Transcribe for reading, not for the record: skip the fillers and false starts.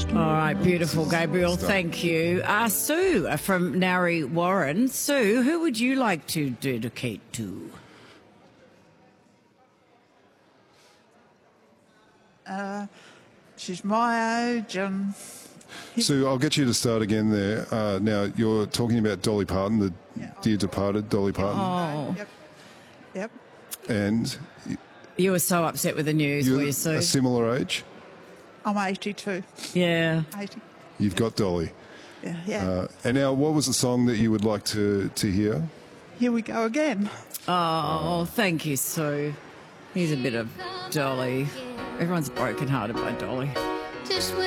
All right, beautiful, Gabriel. Thank you. Sue from Narre Warren. Sue, who would you like to dedicate to? She's my age and... Sue, I'll get you to start again there. Now, you're talking about Dolly Parton, the dear departed Dolly Parton. Oh. Yep. And You were so upset with the news, were you're you, Sue? a similar age. I'm 82. Yeah. 80. You've got Dolly. Yeah. And now, what was the song that you would like to hear? Here we go again. Oh, thank you, Sue. Here's a bit of Dolly. Everyone's brokenhearted by Dolly. Just when